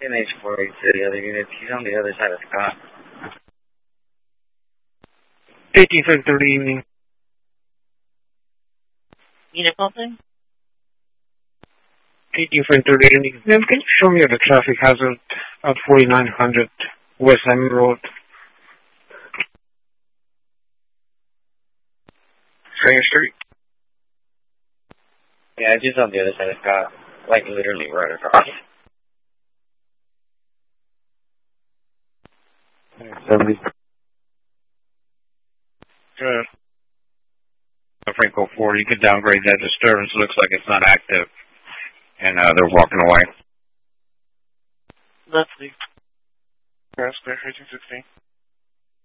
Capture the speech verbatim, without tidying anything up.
N H four eight to the other units. He's on the other side of Scott. eighteen Center, good evening. Unit something? eighteen Center, good evening. Ma'am, can you show me the traffic hazard at forty-nine hundred West Simon Road? Springer Street? Yeah, just on the other side of Scott. Like literally right across. seventy. Good. Franco four, you can downgrade that disturbance. Looks like it's not active. And uh, they're walking away. Let's see. Yes, eighteen sixteen.